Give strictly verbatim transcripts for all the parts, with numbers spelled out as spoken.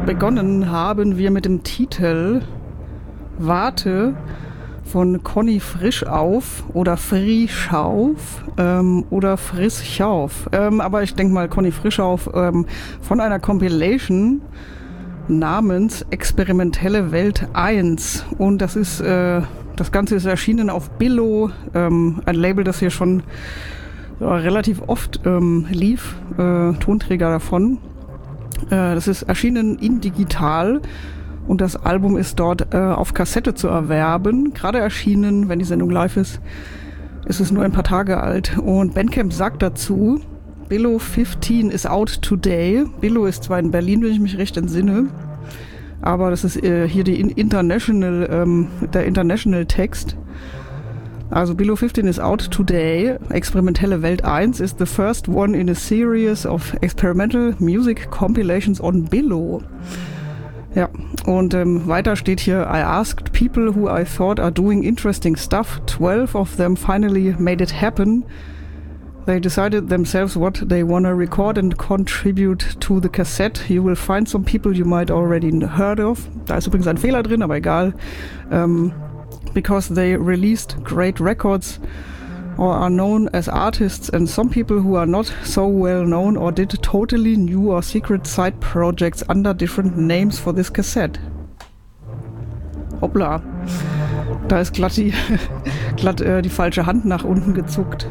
begonnen haben wir mit dem Titel Warte von Conny Frischauf oder Frischauf ähm, oder Frischauf. Ähm, aber ich denke mal Conny Frischauf ähm, von einer Compilation namens Experimentelle Welt eins. Und das ist, äh, das Ganze ist erschienen auf Billo, ähm, ein Label, das hier schon ja, relativ oft ähm, lief, äh, Tonträger davon. Äh, das ist erschienen in digital. Und das Album ist dort äh, auf Kassette zu erwerben. Gerade erschienen, wenn die Sendung live ist, ist es nur ein paar Tage alt. Und Bandcamp sagt dazu, Billo fünfzehn is out today. Billo ist zwar in Berlin, wenn ich mich recht entsinne, aber das ist äh, hier die International, ähm, der International Text. Also Billo fünfzehn is out today. Experimentelle Welt eins is the first one in a series of experimental music compilations on Billo. Ja, und ähm, weiter steht hier, I asked people who I thought are doing interesting stuff. Twelve of them finally made it happen. They decided themselves what they wanna record and contribute to the cassette. You will find some people you might already heard of. Da ist übrigens ein Fehler drin, aber egal. Um, because they released great records or are known as artists, and some people who are not so well known or did totally new or secret side projects under different names for this cassette. Hoppla. Da ist glatt die, glatt, äh, die falsche Hand nach unten gezuckt.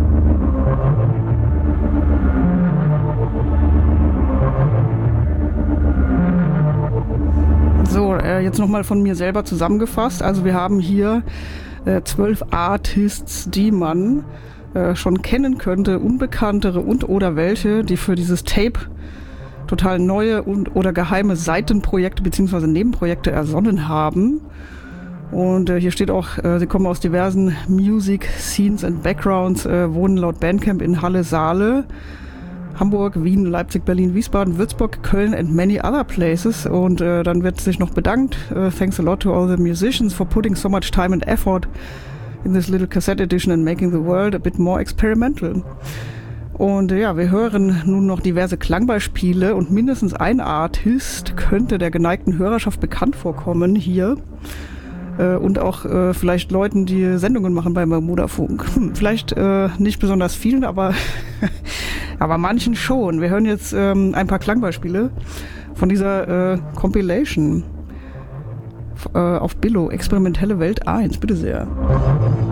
So, äh, jetzt nochmal von mir selber zusammengefasst. Also wir haben hier äh, zwölf Artists, die man äh, schon kennen könnte, unbekanntere und oder welche, die für dieses Tape total neue und oder geheime Seitenprojekte bzw. Nebenprojekte ersonnen haben. Und äh, hier steht auch, äh, sie kommen aus diversen Music Scenes and Backgrounds, äh, wohnen laut Bandcamp in Halle, Saale, Hamburg, Wien, Leipzig, Berlin, Wiesbaden, Würzburg, Köln and many other places. Und äh, dann wird sich noch bedankt. Uh, thanks a lot to all the musicians for putting so much time and effort in this little cassette edition and making the world a bit more experimental. Und äh, ja, wir hören nun noch diverse Klangbeispiele und mindestens ein Artist könnte der geneigten Hörerschaft bekannt vorkommen hier. Äh, und auch äh, vielleicht Leuten, die Sendungen machen beim Bermudafunk. Hm, vielleicht äh, nicht besonders vielen, aber aber manchen schon. Wir hören jetzt ähm, ein paar Klangbeispiele von dieser äh, Compilation äh, auf Billo, Experimentelle Welt eins. Bitte sehr.